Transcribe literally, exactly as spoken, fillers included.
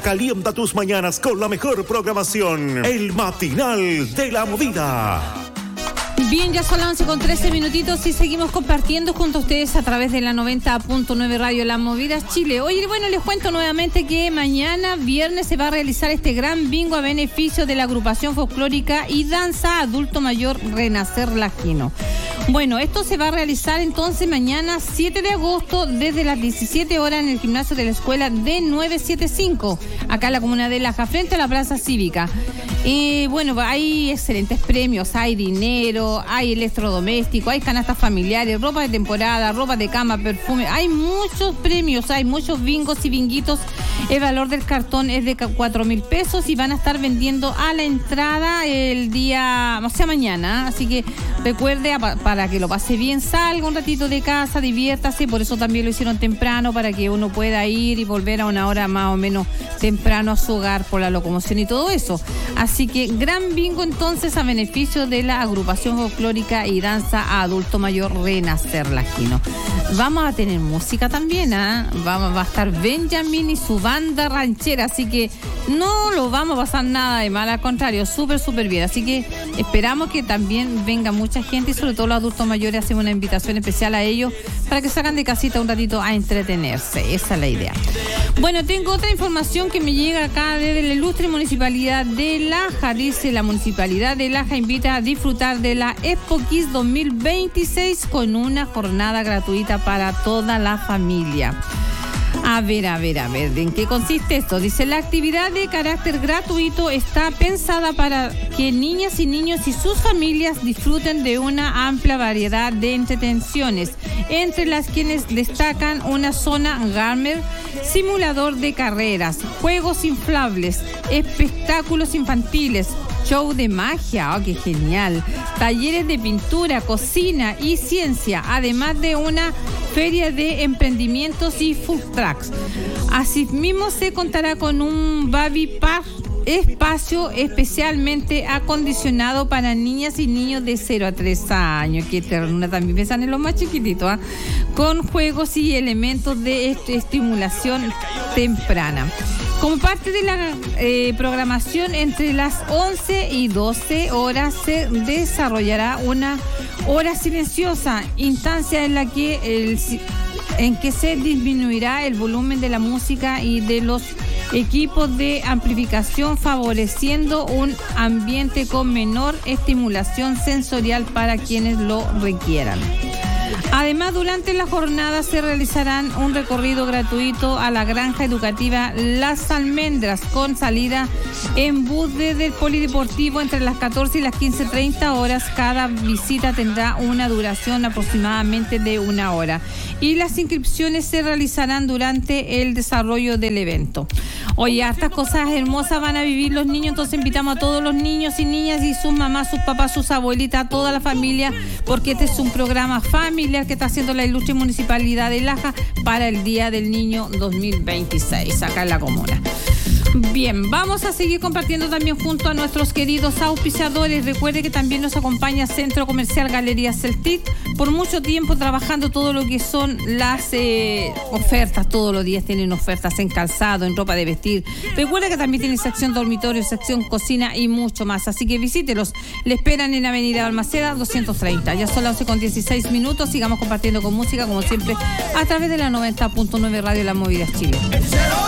Calienta tus mañanas con la mejor programación. El matinal de la movida. Bien, ya son las once con trece minutitos y seguimos compartiendo junto a ustedes a través de la noventa punto nueve Radio La Movida Chile. Oye, bueno, les cuento nuevamente que mañana viernes se va a realizar este gran bingo a beneficio de la agrupación folclórica y danza adulto mayor Renacer Lagino. Bueno, esto se va a realizar entonces mañana siete de agosto desde las diecisiete horas en el gimnasio de la escuela D novecientos setenta y cinco, acá en la comuna de Laja, frente a la plaza cívica. Y bueno, hay excelentes premios, hay dinero, hay electrodoméstico, hay canastas familiares, ropa de temporada, ropa de cama, perfume, hay muchos premios, hay muchos bingos y binguitos. El valor del cartón es de cuatro mil pesos y van a estar vendiendo a la entrada el día, o sea, mañana. Así que recuerde, para que lo pase bien, salga un ratito de casa, diviértase. Por eso también lo hicieron temprano, para que uno pueda ir y volver a una hora más o menos temprano a su hogar por la locomoción y todo eso. Así que gran bingo entonces a beneficio de la agrupación folclórica y danza adulto mayor Renacer Lagino. Vamos a tener música también, ¿eh? Vamos, va a estar Benjamín y su banda ranchera, así que no lo vamos a pasar nada de mal, al contrario, súper, súper bien. Así que esperamos que también venga mucha gente y sobre todo los adultos mayores. Hacemos una invitación especial a ellos para que salgan de casita un ratito a entretenerse. Esa es la idea. Bueno, tengo otra información que me llega acá desde la ilustre municipalidad de Laja. Dice: la municipalidad de Laja invita a disfrutar de la Expo Kids dos mil veintiséis con una jornada gratuita para toda la familia. A ver, a ver, a ver, ¿en qué consiste esto? Dice: la actividad de carácter gratuito está pensada para que niñas y niños y sus familias disfruten de una amplia variedad de entretenciones, entre las quienes destacan una zona gamer, simulador de carreras, juegos inflables, espectáculos infantiles, show de magia, oh, qué genial, talleres de pintura, cocina y ciencia, además de una feria de emprendimientos y food trucks. Asimismo se contará con un baby park, espacio especialmente acondicionado para niñas y niños de cero a tres años. Qué ternura, también piensan en los más chiquititos, ¿eh? Con juegos y elementos de est- estimulación temprana. Como parte de la eh, programación, entre las once y doce horas se desarrollará una hora silenciosa, instancia en la que el, en que se disminuirá el volumen de la música y de los equipos de amplificación, favoreciendo un ambiente con menor estimulación sensorial para quienes lo requieran. Además, durante la jornada se realizarán un recorrido gratuito a la granja educativa Las Almendras, con salida en bus desde el polideportivo entre las catorce y las quince treinta horas. Cada visita tendrá una duración aproximadamente de una hora y las inscripciones se realizarán durante el desarrollo del evento. Oye, estas cosas hermosas van a vivir los niños, entonces invitamos a todos los niños y niñas y sus mamás, sus papás, sus abuelitas, a toda la familia, porque este es un programa familiar que está haciendo la ilustre municipalidad de Laja para el Día del Niño dos mil veintiséis, acá en la comuna. Bien, vamos a seguir compartiendo también junto a nuestros queridos auspiciadores. Recuerde que también nos acompaña Centro Comercial Galería Celtic, por mucho tiempo trabajando todo lo que son las eh, ofertas. Todos los días tienen ofertas en calzado, en ropa de vestir. Recuerde que también tiene sección dormitorio, sección cocina y mucho más. Así que visítelos. Le esperan en Avenida Balmaceda doscientos treinta. Ya son las once con dieciséis minutos. Sigamos compartiendo con música, como siempre, a través de la noventa punto nueve Radio La Movida Chile.